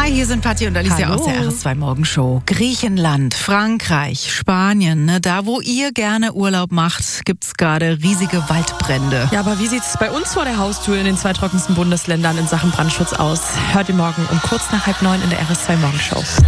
Hi, hier sind Patti und Alicia aus der RS2 Morgenshow. Griechenland, Frankreich, Spanien, ne, da wo ihr gerne Urlaub macht, gibt's gerade riesige Waldbrände. Ja, aber wie sieht's bei uns vor der Haustür in den 2 trockensten Bundesländern in Sachen Brandschutz aus? Hört ihr morgen um kurz nach 8:30 in der RS2 Morgenshow.